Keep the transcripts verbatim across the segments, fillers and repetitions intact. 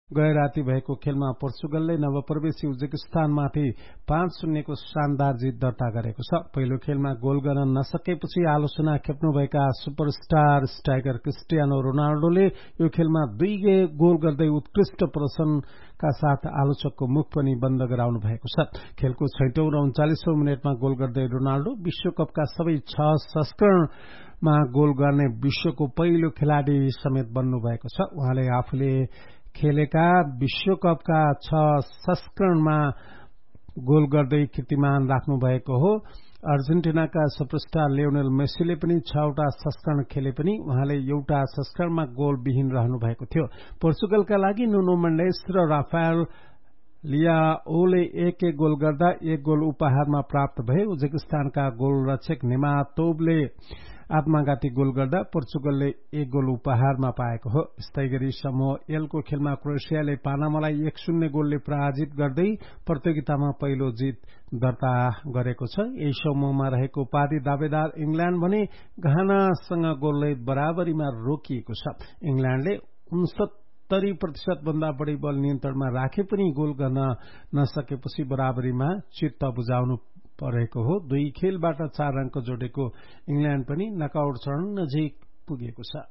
गए राति भएको खेलमा पोर्चुगलले नवप्रवेशी उज्बेकिस्तानमाथि पाँच शून्यको शानदार जित दर्ता गरेको छ। पहिलो खेलमा गोल गर्न नसकेपछि आलोचना खेप्नुभएका सुपरस्टार स्ट्राइकर क्रिस्टियानो रोनाल्डोले यो खेलमा दुई गोल गर्दै उत्कृष्ट प्रदर्शनका साथ आलोचकको मुख पनि बन्द गराउनु भएको छ। खेलको छैटौं र उन्चालिसौं मिनटमा गोल गर्दै रोनाल्डो विश्वकपका सबै छ संस्करणमा गोल गर्ने विश्वको पहिलो खेलाड़ी समेत बन्नुभएको छ। उहाँले आफूले खेलेका विश्वकपका छ संस्करणमा गोल गर्दै कीर्तिमान राख्नु भएको हो। अर्जेन्टिनाका सुपरस्टार लियोनेल मेसीले पनि छवटा संस्करण खेले पनि उहाँले एउटा संस्करणमा गोल विहीन रहनु भएको थियो। पोर्चुगलका लागि नुनो मेन्डेस र राफेल लियाओले एक एक गोल गर्दा एक गोल उपहारमा प्राप्त भए। उज्बेकिस्तानका गोलरक्षक नेमातोवले आत्मघाती गोल गर्दा पोर्चुगलले एक गोल उपहारमा पाएको हो। यस्तै गरी समूह एलको खेलमा क्रोएसियाले पानामालाई एक शून्य गोलले पराजित गर्दै प्रतियोगितामा पहिलो जित दर्ता गरेको छ। यही समूहमा रहेको उपाधि दावेदार इंग्ल्याण्ड भने घानासँग गोलले बराबरीमा रोकिएको छ। इंग्ल्याण्डले उनसत्तरी प्रतिशत भन्दा बढ़ी बल नियन्त्रणमा राखे पनि गोल गर्न नसकेपछि बराबरीमा चित्त बुझाउनु परेको हो। दुई खेलबाट चार अंक जोडेको इंग्ल्याण्ड पनि नकआउट चरण नजिक पुगेको छ।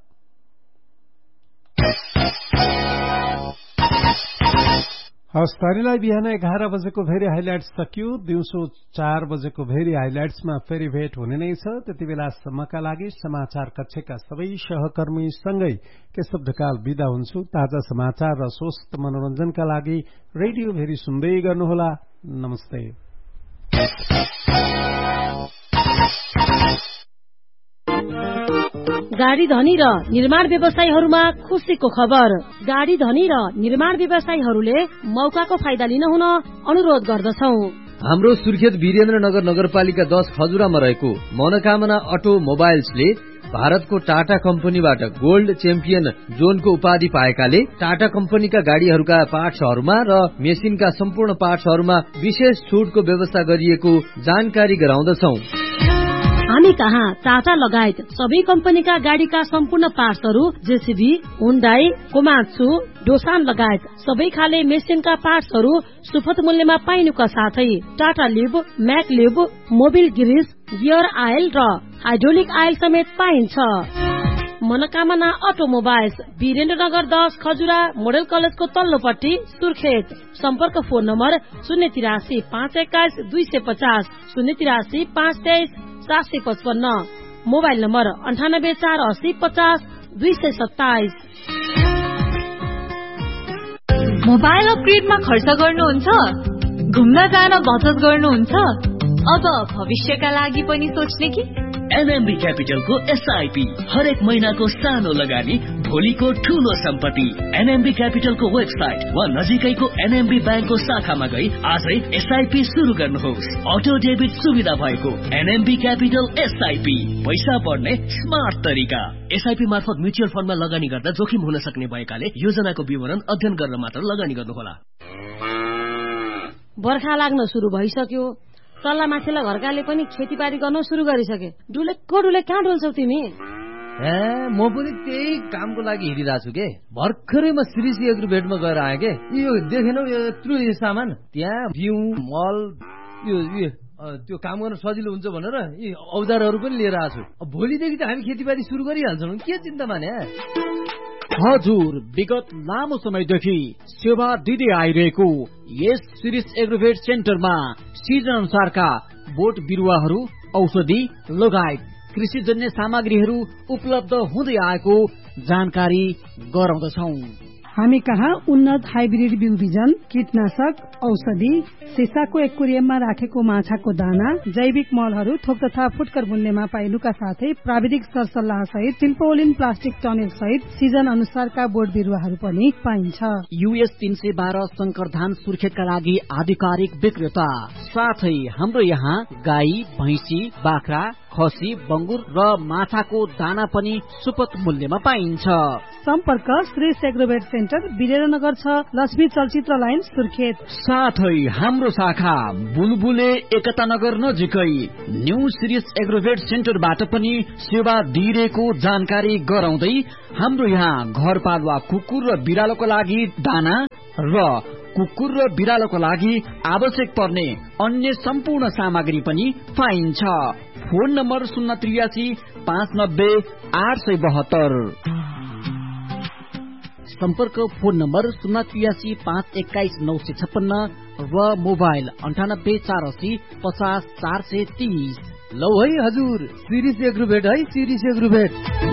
हवस्, तरीलाई बिहान एघार बजेको भेरी हाइलाइट्स सकियो। दिउँसो चार बजेको भेरी हाइलाइट्समा फेरि भेट हुने नै छ। त्यति बेलासम्मका लागि समाचार कक्षका सबै सहकर्मी सँगै केशव ढकाल बिदा हुन्छु। ताजा समाचार र स्वस्थ मनोरञ्जनका लागि रेडियो भेरी सुन्दै गर्नुहोला। नमस्ते। गाडी धनी र निर्माण व्यवसायीहरूमा खुशीको खबर। गाडी धनी र निर्माण व्यवसायीहरूले मौकाको फाइदा लिन हुन अनुरोध गर्दछौ। हाम्रो सुर्खेत वीरेन्द्रनगर नगरपालिका दस खजुरामा रहेको मनोकामना अटो मोबाइल्सले भारतको टाटा कम्पनीबाट गोल्ड च्याम्पियन जोनको उपाधि पाएकाले टाटा कम्पनीका गाड़ीहरूका पार्ट्सहरूमा र मेसिनका सम्पूर्ण पार्ट्सहरूमा विशेष छुटको व्यवस्था गरिएको जानकारी गराउँदछौ। हामी कहाँ टाटा लगायत सबै कम्पनीका गाड़ीका सम्पूर्ण पार्ट्सहरू जेसीबी, हुन्डाई, कोमात्सु, डोसान लगायत सबै खाले मेसिनका पार्ट्सहरू सुपथ मूल्यमा पाइनुका साथै टाटा लिब, म्याक लिब, मोबिल ग्रिस, गियर आयल र हाइड्रोलिक आयल समेत पाइन्छ। मनोकामना अटोमोबाइल्स, वीरेन्द्रनगर दस खजुरा मोडल कलेजको तल्लोपट्टि सुर्खेत। सम्पर्क फोन नम्बर शून्य तिरासी पाँच एक्काइस दुई सय पचास, शून्य तिरासी पाँच तेइस सात सय पचपन्न, मोबाइल नम्बर अन्ठानब्बे चार अस्सी पचास दुई सय सत्ताइस। मोबाइल अपग्रेडमा खर्च गर्नुहुन्छ? घुम्न जान बचत गर्नुहुन्छ? अब भविष्यका लागि पनि सोच्ने कि? एनएमबी क्यापिटलको एसआईपी हरेक महिनाको सानो लगानी भोलिको ठूलो सम्पत्ति। एनएमबी क्यापिटलको वेबसाइट वा नजिकैको एनएमबी ब्याङ्कको शाखामा गई आजै एसआईपी शुरू गर्नुहोस्। अटो डेबिट सुविधा भएको एनएमबी क्यापिटल एसआईपी, पैसा बढ्ने स्मार्ट तरिका। एसआईपी मार्फत म्युचुअल फण्डमा लगानी गर्दा जोखिम हुन सक्ने भएकाले योजनाको विवरण अध्ययन गरेर मात्र लगानी गर्नुहोला। बर्खा लाग्न सुरु भइसक्यो। तल्ला माथिल्ला घरकाले पनि खेतीबारी गर्न सुरु गरिसके। डुलेको डुले कहाँ डुल्छौ तिमी? ए म पनि त्यही कामको लागि हिँडिरहेको छु के। भर्खरै म श्री एग्रोभेटमा गएर आएँ के। यो देखेनौ यत्रो सामान, त्यहाँ बिउ, मल, यो त्यो काम गर्न सजिलो हुन्छ भनेर यी औजारहरू पनि लिएर आएको छु। भोलिदेखि त हामी खेतीबारी सुरु गरिहाल्छौँ, के चिन्ता माने। हजुर, विगत लामो समयदेखि सेवा दिँदै आइरहेको यस सिरिस एग्रोभेट सेन्टरमा सिजन अनुसारका बोट बिरुवाहरू, औषधि लगायत कृषिजन्य सामग्रीहरू उपलब्ध हुँदै आएको जानकारी गराउँदछौ। हामी कहाँ उन्नत हाइब्रिड बिउ बिजन, कीटनाशक, औषधि, सिसाको एक्वेरियममा राखेको माछाको दाना, जैविक मलहरू, थोक तथा फुटकर मूल्यमा पाइनुका साथै प्राविधिक सरसल्लाह सहित टिम्पोलिन प्लास्टिक टनेल सहित सिजन अनुसारका बोट बिरुवाहरू पनि पाइन्छ। यूएस तीन सय बाह्र शंकर धान सुर्खेतका लागि आधिकारिक विक्रेता। साथै हाम्रो यहाँ गाई, भैंसी, बाख्रा, खसी, बंगुर र माछाको दाना पनि सुपथ मूल्यमा पाइन्छ। सम्पर्क श्री एग्रोभेट सेन्टर वीरेन्द्रनगर छ, लक्ष्मी चलचित्र लाइन सुर्खेत। साथै हाम्रो शाखा बुलबुले एकता नगर नजिकै न्यू सिरिस एग्रोभेट सेन्टरबाट पनि सेवा दिइरहेको जानकारी गराउँदै हाम्रो यहाँ घरपालुवा कुकुर र बिरालोको लागि दाना र कुकुर र बिरालोको लागि आवश्यक पर्ने अन्य सम्पूर्ण सामग्री पनि पाइन्छ। फोन नम्बर शून्य त्रियासी पाँच नब्बे आठ सय बहत्तर। सम्पर्क फोन नम्बर शून्य त्रियासी पाँच एक्काइस नौ सय छप्पन्न र मोबाइल अन्ठानब्बे चार असी पचास चार सय तीस। लौ है हजुर, सिरिस एग्रोभेट है, सिरिस एग्रोभेट।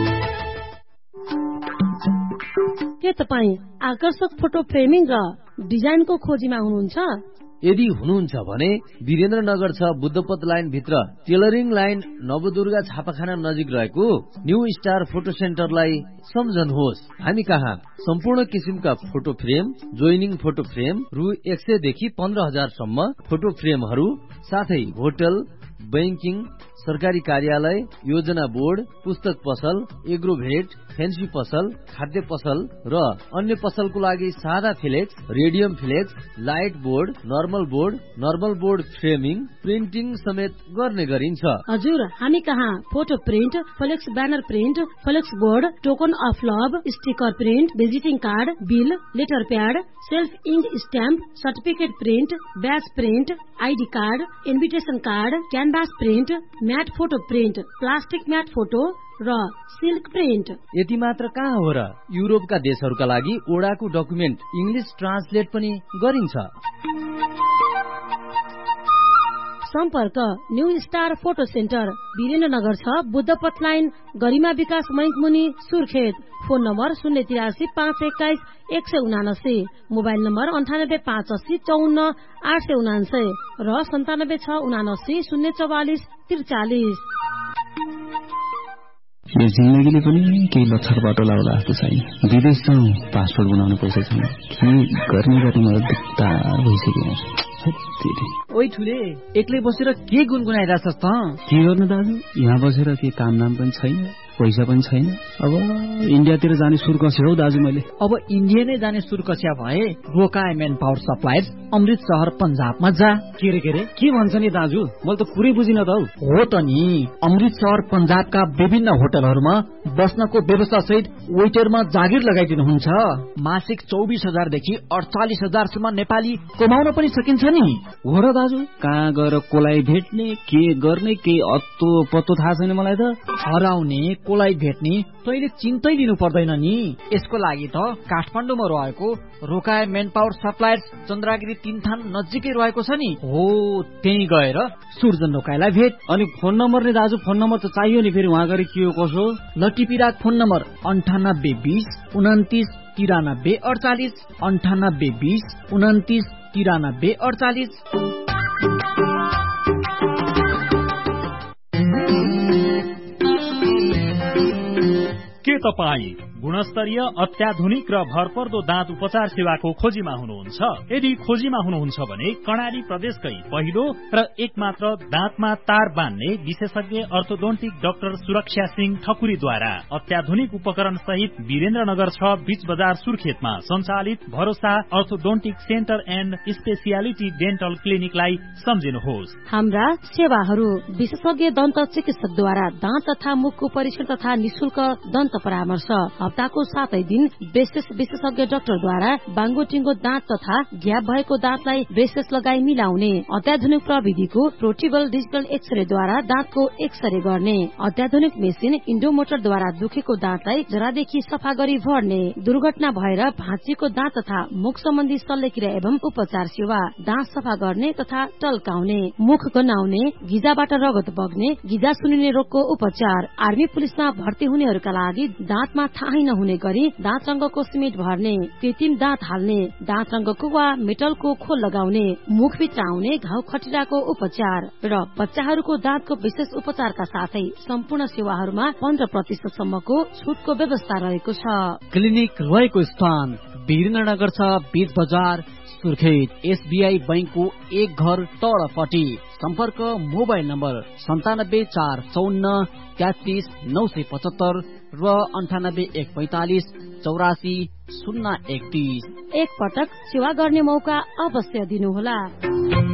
के तपाईँ आकर्षक फोटो फ्रेमिङ र डिजाइनको खोजीमा हुनुहुन्छ? यदि हुनुहुन्छ भने वीरेन्द्रनगर छ, बुद्धपथ लाइन भित्र टेलरिङ लाइन नवदुर्गा छापाखाना नजिक रहेको न्यू स्टार फोटो सेन्टरलाई सम्झनुहोस्। हामी कहाँ सम्पूर्ण किसिमका photo frame, joining photo frame रु एक सय देखि पन्ध्र हजार सम्म फोटो फ्रेमहरू, साथै होटल, बैंकिङ, सरकारी कार्यालय, योजना बोर्ड, पुस्तक पसल, एग्रोभेट, फेन्सी पसल, खाद्य पसल र अन्य पसलको लागि सादा flex, radium flex, light board, normal board, normal board framing, printing समेत गर्ने गरिन्छ। हजुर, हामी कहाँ photo print, flex banner print, flex board, token of love, sticker print, visiting card, bill, letter pad, self ink stamp, certificate print, ब्याज print, ID card, invitation card, canvas print, mat photo print, plastic mat photo र silk print. यति मात्र कहाँ हो र, युरोपका देशहरूका लागि ओडाको document English translate पनि गरिन्छ। सम्पर्क new star photo centre Birendranagar छ, बुद्धपथ लाइन, गरिमा विकास बैंक मुनि, सुर्खेत। फोन नम्बर शून्य तिरासी पाँच एक्काइस एक सय उनासी, मोबाइल नम्बर अन्ठानब्बे पाँच अस्सी चौन्न आठ सय उनान्सय र सन्तानब्बे छ उनासी शून्य चौवालिस त्रिचालिस। यो जिन्दगीले पनि केही लक्षर बाटो लाउला जस्तो छैन। विदेश जाउँ, पासपोर्ट बनाउनु पैसा छैन, के गर्ने गर्ने मलाई दुख्ता भइसक्यो। ओइ ठुले, एक्लै बसेर के गुनगुनाइरहेछस् त? के गर्नु दाजु, यहाँ बसेर के काम नाम पनि छैन, पैसा पनि छैन। अब इन्डियातिर जाने सुर कस्यो हौ दाजु मैले। अब इन्डिया नै जाने सुर कस्या भए रोकाए मेन पावर सप्लायर्स अमृत शहर पंजाबमा जा। के रे के रे के भन्छ नि दाजु, मैले त पुरै बुझिन त हौ। हो त नि, अमृत शहर पंजाबका विभिन्न होटलहरूमा बस्नको व्यवस्था सहित वेटरमा जागिर लगाइदिनुहुन्छ। मासिक चौबिस हजार देखि अडचालिस हजार सम्म नेपाली कमाउन पनि सकिन्छ नि। हो र दाजु, कहाँ गएर कोलाई भेट्ने, के गर्ने, के अत्तो पत्तो थाहा छैन मलाई त। हराउने कोलाई भेट्ने तैले चिन्तै लिनु पर्दैन नि। यसको लागि त काठमाडौँमा रहेको रोकाए मेन पावर सप्लायर्स चन्द्रगिरी तीनथान नजिकै रहेको छ नि। हो, त्यही गएर सुर्जन रोकाएलाई भेट। अनि फोन नम्बर नि दाजु, फोन नम्बर त चाहियो नि, फेरि वहाँ गएर के हो कसो। लटिपिराक फोन नम्बर अन्ठानब्बे बिस उन्तिस तिरानब्बे अडचालिस, अन्ठानब्बे बिस उन्तिस तिरानब्बे अडचालिस। के तपाईँ गुणस्तरीय अत्याधुनिक र भरपर्दो दाँत उपचार सेवाको खोजीमा हुनुहुन्छ? यदि खोजीमा हुनुहुन्छ भने कर्णाली प्रदेशकै पहिलो र एकमात्र दाँतमा तार बान्ने विशेषज्ञ अर्थोडोन्टिक डाक्टर सुरक्षा सिंह ठकुरीद्वारा अत्याधुनिक उपकरण सहित वीरेन्द्रनगर छ, बीच बजार सुर्खेतमा सञ्चालित भरोसा orthodontic centre and speciality dental क्लिनिकलाई सम्झिनुहोस्। हाम्रा सेवाहरू विशेषज्ञ दन्त चिकित्सकद्वारा दाँत तथा मुखको परीक्षण तथा निशुल्क दन्त परामर्श, हप्ताको सातै दिन ब्रेसेस विशेषज्ञ डाक्टरद्वारा बाङ्गो टिङ्गो दाँत तथा ग्याप भएको दाँतलाई ब्रेसेस लगाई मिलाउने, अत्याधुनिक प्रविधिको पोर्टेबल डिजिटल एक्सरेद्वारा दाँतको एक्सरे गर्ने, अत्याधुनिक मेसिन इन्डोमोटरद्वारा दुखेको दाँतलाई जरादेखि सफा गरी भर्ने, दुर्घटना भएर भाँचिएको दाँत तथा मुख सम्बन्धी शल्यक्रिया एवं उपचार सेवा, दाँत सफा गर्ने तथा टल्काउने, मुख गनाउने, गिजाबाट रगत बग्ने, गिजा सुनिने रोगको उपचार, आर्मी पुलिसमा भर्ती हुनेहरूका लागि दाँतमा थाहै नहुने गरी दाँत रंगको सिमेन्ट भर्ने, कृत्रिम दाँत हाल्ने, दाँत रंगको वा मेटलको खोल लगाउने, मुखभित्र आउने घाउ खटिराको उपचार र बच्चाहरूको दाँतको विशेष उपचारका साथै सम्पूर्ण सेवाहरूमा पन्ध्र प्रतिशत सम्मको छुटको व्यवस्था रहेको छ। क्लिनिक रहेको स्थान वीरेन्द्रनगर छ, बीच बजार सुर्खेत। एसबीआई बैंकको एक घर तडपट्टि सम्पर्क मोबाइल नम्बर सन्तानब्बे चार चौन्न तेत्तिस नौ सय पचहत्तर र अन्ठानब्बे एक पैंतालिस चौरासी शून्य एकतीस। एक पटक सेवा गर्ने मौका अवश्य दिनुहोला।